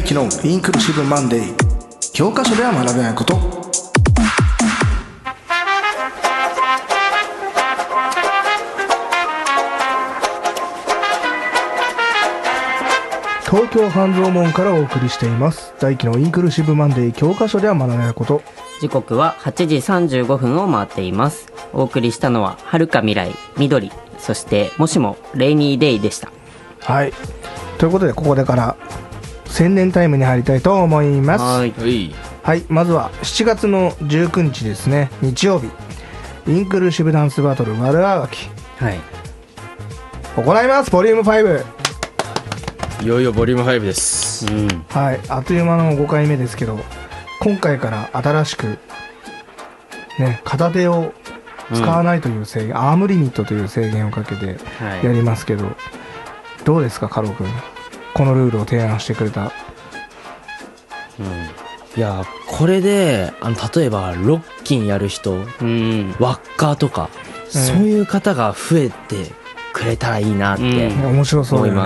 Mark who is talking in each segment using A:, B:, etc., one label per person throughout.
A: 大輝のインクルーシブマンデー。教科書では学べないこと。東京半蔵門からお送りしています大輝のインクルーシブマンデー。教科書では学べないこと。
B: 時刻は8時35分を回っています。お送りしたのは遥か未来、緑、そしてもしもレイニーデイでした。
A: はい、ということでここでから宣伝タイムに入りたいと思います。はい、まずは7月の19日ですね、日曜日、インクルーシブダンスバトル悪あがき、行います。ボリューム5。
C: いよいよボリューム5です、
A: はい、あっという間の5回目ですけど、今回から新しく、ね、片手を使わないという制限、アームリミットという制限をかけてやりますけど、どうですか、カロ君、このルールを提案してくれた。
C: いやこれで例えばロッキンやる人、ワッカーとか、そういう方が増えてくれたらいいなって
A: 面白そうだよね。
C: 思います。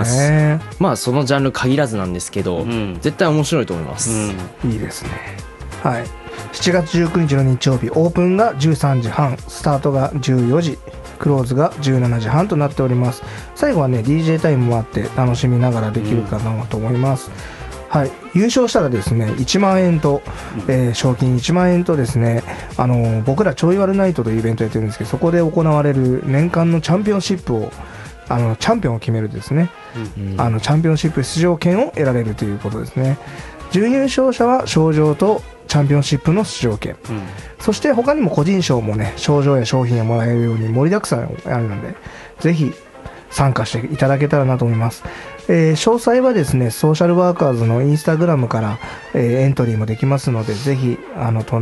C: まあそのジャンル限らずなんですけど、絶対面白いと思います、
A: いいですね。はい、7月19日の日曜日、オープンが13時半、スタートが14時、クローズが17時半となっております。最後はね DJ タイムもあって楽しみながらできるかなと思います。はい、優勝したらですね1万円と、賞金1万円とですね、僕らちょいワルナイトというイベントやってるんですけど、そこで行われる年間のチャンピオンシップをチャンピオンを決めるですね、チャンピオンシップ出場権を得られるということですね。準優勝者は賞状とチャンピオンシップの出場権、そして他にも個人賞もね、賞状や商品をもらえるように盛りだくさんあるので、ぜひ参加していただけたらなと思います。詳細はですねソーシャルワーカーズのインスタグラムから、エントリーもできますので、ぜひ飛ん